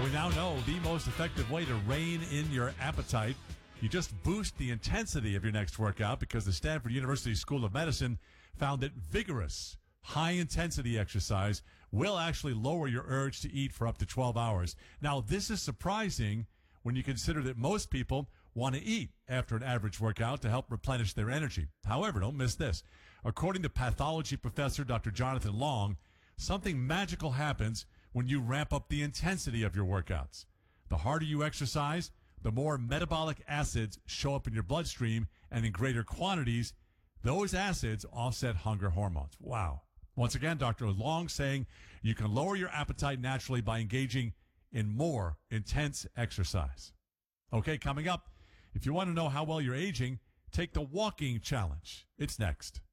we now know the most effective way to rein in your appetite. You just boost the intensity of your next workout, because the Stanford University School of Medicine found that vigorous, high-intensity exercise will actually lower your urge to eat for up to 12 hours. Now, this is surprising when you consider that most people want to eat after an average workout to help replenish their energy. However, don't miss this. According to pathology professor Dr. Jonathan Long, something magical happens when you ramp up the intensity of your workouts. The harder you exercise, the more metabolic acids show up in your bloodstream, and in greater quantities, those acids offset hunger hormones. Wow. Once again, Dr. Long saying you can lower your appetite naturally by engaging in more intense exercise. Okay, coming up, if you want to know how well you're aging, take the walking challenge. It's next.